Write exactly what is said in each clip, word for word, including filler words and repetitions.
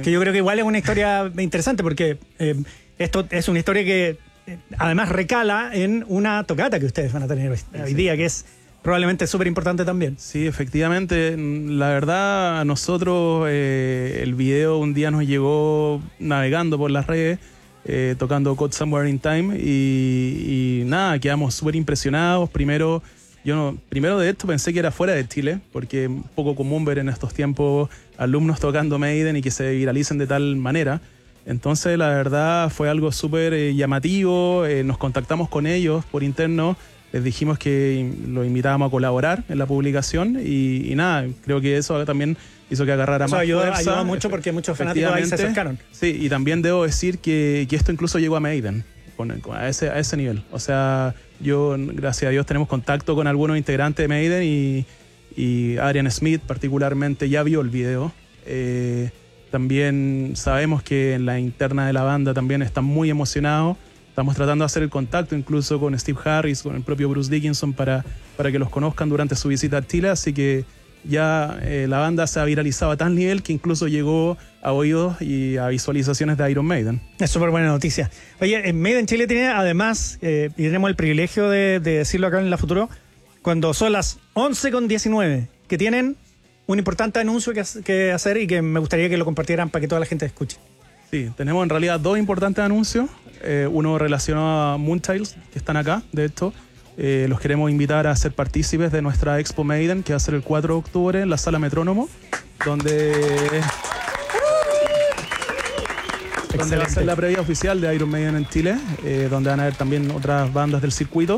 Que yo creo que igual es una historia interesante porque eh, esto es una historia que eh, además recala en una tocata que ustedes van a tener hoy, hoy sí. día, que es probablemente súper importante también. Sí, efectivamente. La verdad, a nosotros eh, el video un día nos llegó navegando por las redes, eh, tocando Caught Somewhere in Time y, y nada, quedamos súper impresionados. Primero, yo no, primero de esto pensé que era fuera de Chile, porque es poco común ver en estos tiempos alumnos tocando Maiden y que se viralicen de tal manera. Entonces, la verdad, fue algo súper eh, llamativo. Eh, nos contactamos con ellos por interno. Les dijimos que lo invitábamos a colaborar en la publicación y, y nada, creo que eso también hizo que agarrara Eso más ayudó, fuerza. ayudó mucho porque muchos fanáticos ahí se acercaron. Sí, y también debo decir que, que esto incluso llegó a Maiden, con, con, a, ese, a ese nivel. O sea, yo, gracias a Dios, tenemos contacto con algunos integrantes de Maiden y, y Adrian Smith particularmente ya vio el video. Eh, también sabemos que en la interna de la banda también están muy emocionados. Estamos tratando de hacer el contacto incluso con Steve Harris, con el propio Bruce Dickinson para, para que los conozcan durante su visita a Chile. Así que ya eh, la banda se ha viralizado a tal nivel que incluso llegó a oídos y a visualizaciones de Iron Maiden. Es súper buena noticia. Oye, Maiden Chile tiene además, eh, y tenemos el privilegio de, de decirlo acá en La Futuro, cuando son las once con diecinueve, que tienen un importante anuncio que, que hacer y que me gustaría que lo compartieran para que toda la gente escuche. Sí, tenemos en realidad dos importantes anuncios. Eh, uno relacionado a Moonchild, que están acá, de hecho. Eh, los queremos invitar a ser partícipes de nuestra Expo Maiden, que va a ser el cuatro de octubre en la Sala Metrónomo, donde, donde va a ser la previa oficial de Iron Maiden en Chile, eh, donde van a haber también otras bandas del circuito.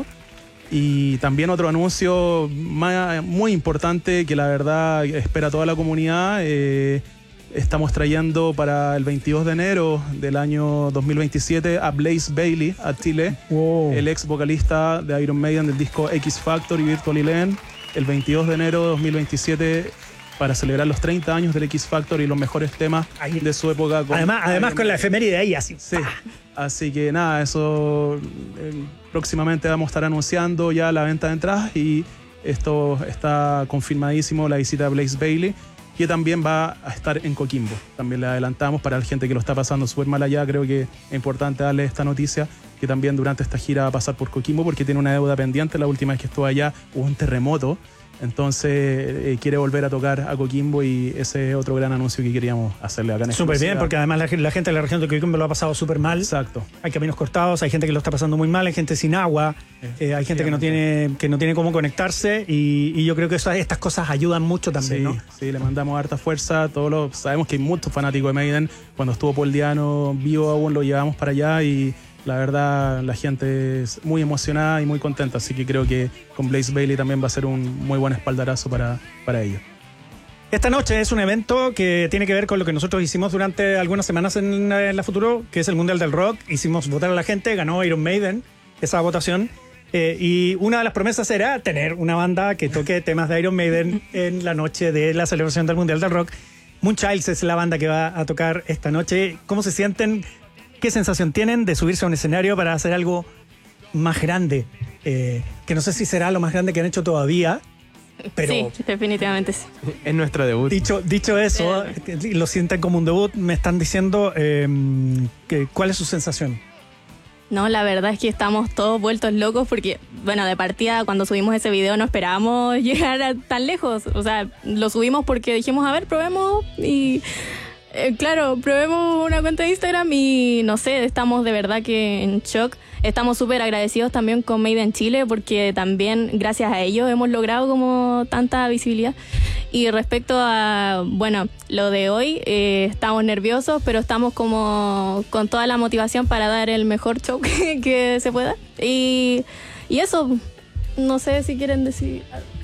Y también otro anuncio más, muy importante que la verdad espera toda la comunidad. Eh, Estamos trayendo para el veintidós de enero del año dos mil veintisiete a Blaze Bayley a Chile, wow. El ex vocalista de Iron Maiden del disco X Factor y Virtual Eleven, el veintidós de enero de dos mil veintisiete para celebrar los treinta años del X Factor y los mejores temas ahí, de su época. Con además además con la efeméride ahí, así. Sí. Así que nada, eso eh, próximamente vamos a estar anunciando ya la venta de entradas y esto está confirmadísimo, la visita a Blaze Bayley, que también va a estar en Coquimbo. También le adelantamos para la gente que lo está pasando súper mal allá. Creo que es importante darle esta noticia, que también durante esta gira va a pasar por Coquimbo porque tiene una deuda pendiente. La última vez que estuvo allá hubo un terremoto, entonces eh, quiere volver a tocar a Coquimbo y ese es otro gran anuncio que queríamos hacerle acá en España. Súper bien, porque además la, la gente de la región de Coquimbo lo ha pasado súper mal. Exacto. Hay caminos cortados, hay gente que lo está pasando muy mal, hay gente sin agua, eh, hay gente que no tiene que no tiene cómo conectarse y, y yo creo que eso, estas cosas ayudan mucho también, sí, ¿no? Sí, le mandamos harta fuerza. Todos los, sabemos que hay muchos fanáticos de Maiden. Cuando estuvo Paul Diano vivo aún lo llevamos para allá y la verdad la gente es muy emocionada y muy contenta, así que creo que con Blaze Bayley también va a ser un muy buen espaldarazo para, para ellos. Esta noche es un evento que tiene que ver con lo que nosotros hicimos durante algunas semanas en, en La Futuro, que es el Mundial del Rock. Hicimos votar a la gente, ganó Iron Maiden esa votación, eh, y una de las promesas era tener una banda que toque temas de Iron Maiden en la noche de la celebración del Mundial del Rock. Moonchild es la banda que va a tocar esta noche. ¿Cómo se sienten? ¿Qué sensación tienen de subirse a un escenario para hacer algo más grande? Eh, que no sé si será lo más grande que han hecho todavía, pero... Sí, definitivamente sí. Es nuestro debut. Dicho, dicho eso, que lo sienten como un debut, me están diciendo eh, que, ¿cuál es su sensación? No, la verdad es que estamos todos vueltos locos porque, bueno, de partida cuando subimos ese video no esperábamos llegar a tan lejos. O sea, lo subimos porque dijimos, a ver, probemos y... Eh, claro, probemos una cuenta de Instagram y no sé, estamos de verdad que en shock. Estamos súper agradecidos también con Maiden Chile porque también gracias a ellos hemos logrado como tanta visibilidad. Y respecto a, bueno, lo de hoy, eh, estamos nerviosos, pero estamos como con toda la motivación para dar el mejor show que, que se pueda. Y, y eso, no sé si quieren decir...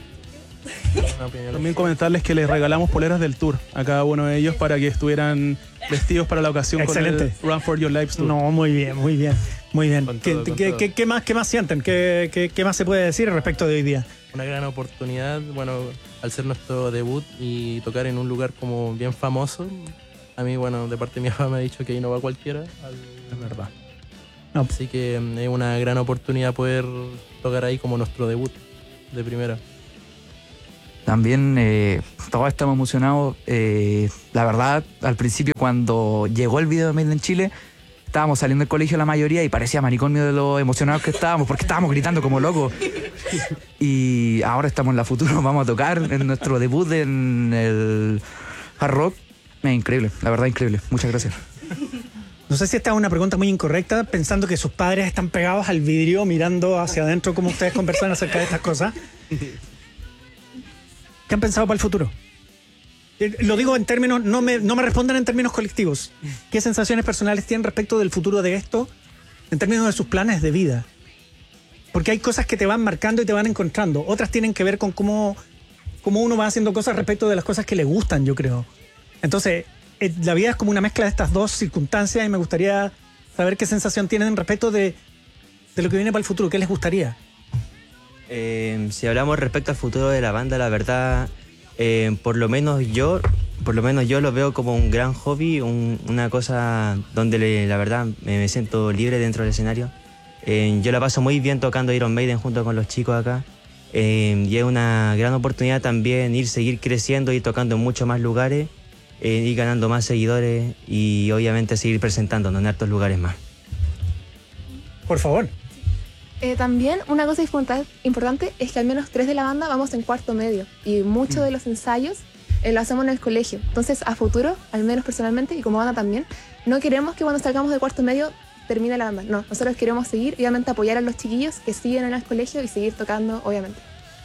También comentarles que les regalamos poleras del tour a cada uno de ellos para que estuvieran vestidos para la ocasión. Excelente. Con el Run for Your Lives Tour. No, muy bien, muy bien, muy bien. Con ¿Qué, todo, qué, con qué, todo. qué más, qué más sienten? ¿Qué, qué, qué más se puede decir respecto de hoy día? Una gran oportunidad, bueno, al ser nuestro debut y tocar en un lugar como bien famoso. A mí, bueno, de parte de mi papá me ha dicho que ahí no va cualquiera. Es verdad. No. Así que mm, es una gran oportunidad poder tocar ahí como nuestro debut de primera. También eh, todos estamos emocionados. Eh, la verdad, al principio cuando llegó el video de Made in Chile, estábamos saliendo del colegio la mayoría y parecía manicomio de lo emocionados que estábamos, porque estábamos gritando como locos. Y ahora estamos en la Futuro, vamos a tocar en nuestro debut en el Hard Rock. Es increíble, la verdad increíble. Muchas gracias. No sé si esta es una pregunta muy incorrecta, pensando que sus padres están pegados al vidrio mirando hacia adentro como ustedes conversan acerca de estas cosas. ¿Qué han pensado para el futuro? Eh, Lo digo en términos, no me, no me respondan en términos colectivos. ¿Qué sensaciones personales tienen respecto del futuro de esto en términos de sus planes de vida? Porque hay cosas que te van marcando y te van encontrando. Otras tienen que ver con cómo, cómo uno va haciendo cosas respecto de las cosas que le gustan, yo creo. Entonces, eh, la vida es como una mezcla de estas dos circunstancias y me gustaría saber qué sensación tienen respecto de, de lo que viene para el futuro. ¿Qué les gustaría? Eh, si hablamos respecto al futuro de la banda, la verdad, eh, por lo menos yo, por lo menos yo lo veo como un gran hobby, un- una cosa donde le- la verdad me, me siento libre dentro del escenario. Eh, yo la paso muy bien tocando Iron Maiden junto con los chicos acá. Eh, y es una gran oportunidad también ir, seguir creciendo y tocando en muchos más lugares, eh, ir ganando más seguidores y obviamente seguir presentándonos en hartos lugares más. Por favor. Eh, también una cosa importa- importante es que al menos tres de la banda vamos en cuarto medio y muchos de los ensayos eh, lo hacemos en el colegio. Entonces, a futuro, al menos personalmente y como banda también, no queremos que cuando salgamos de cuarto medio termine la banda. No, nosotros queremos seguir, obviamente apoyar a los chiquillos que siguen en el colegio y seguir tocando, obviamente.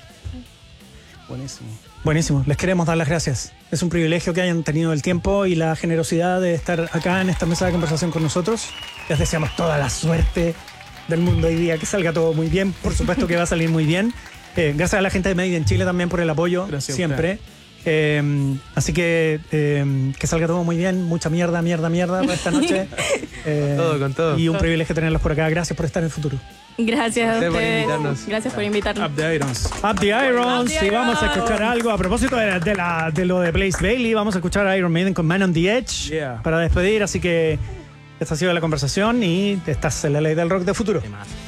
Buenísimo. Buenísimo, les queremos dar las gracias. Es un privilegio que hayan tenido el tiempo y la generosidad de estar acá en esta mesa de conversación con nosotros. Les deseamos toda la suerte del mundo hoy día, que salga todo muy bien. Por supuesto que va a salir muy bien. Eh, gracias a la gente de Made in Chile también por el apoyo, Gracias a siempre. Eh, así que eh, que salga todo muy bien. Mucha mierda, mierda, mierda para esta noche. Eh, todo, con todo. Y un privilegio tenerlos por acá. Gracias por estar en el futuro. Gracias a Ustedes por ustedes. invitarnos. Gracias por invitarnos. Up the Irons. Up the Irons. Up the Y vamos a Irons. escuchar algo. A propósito de, la- de, la, de lo de Blaze Bailey, vamos a escuchar a Iron Maiden con Man on the Edge Yeah. para despedir. Así que esta ha sido la conversación y esta es la ley del rock de futuro. Temazo.